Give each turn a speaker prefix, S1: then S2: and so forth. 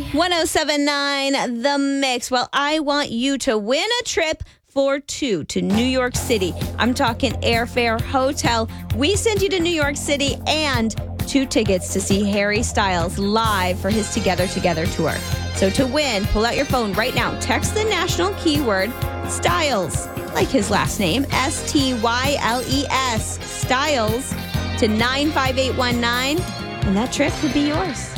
S1: 1079 The Mix. Well, I want you to win a trip for two to New York City. I'm talking airfare, hotel. We send you to New York City and 2 tickets to see Harry Styles live for his Together tour. So to win, pull out your phone right now. Text the national keyword Styles, like his last name, STYLES, Styles, to 95819, and that trip could be yours.